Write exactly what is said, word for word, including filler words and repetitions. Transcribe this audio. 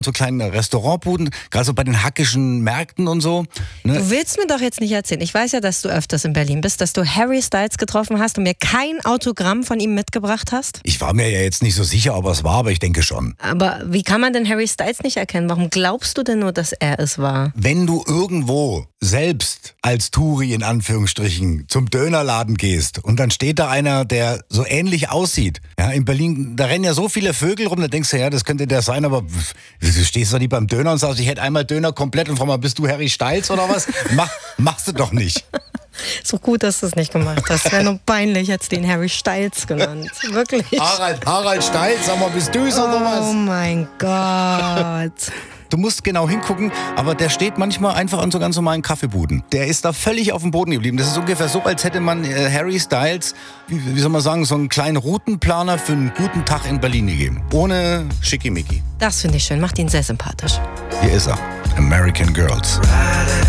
so kleine Restaurantbuden, gerade so bei den hackischen Märkten und so. Ne? Du willst mir doch jetzt nicht erzählen. Ich weiß ja, dass du öfters in Berlin bist, dass du Harry Styles getroffen hast und mir kein Autogramm von ihm mitgebracht hast. Ich war mir ja jetzt nicht so sicher, ob er es war, aber ich denke schon. Aber wie kann man denn Harry Styles nicht erkennen? Warum glaubst du denn nur, dass er es war? Wenn du irgendwo selbst als Touri in Anführungsstrichen zum Dönerladen gehst und dann steht da einer, der so ähnlich aussieht. Ja, in Berlin, da rennen ja so viele Vögel rum, da denkst du, ja, das könnte der sein, aber du stehst doch nicht beim Döner und sagst, ich hätte einmal Döner komplett und frag mal, bist du Harry Styles oder was? Mach, machst du doch nicht. So gut, dass du es nicht gemacht hast. Wäre nur peinlich, jetzt den Harry Styles genannt. Wirklich. Harald, Harald Styles, sag mal, bist du es oder was? Oh mein Gott. Du musst genau hingucken, aber der steht manchmal einfach an so ganz normalen Kaffeebuden. Der ist da völlig auf dem Boden geblieben. Das ist ungefähr so, als hätte man äh, Harry Styles, wie, wie soll man sagen, so einen kleinen Routenplaner für einen guten Tag in Berlin gegeben. Ohne Schickimicki. Das finde ich schön, macht ihn sehr sympathisch. Hier ist er. American Girls.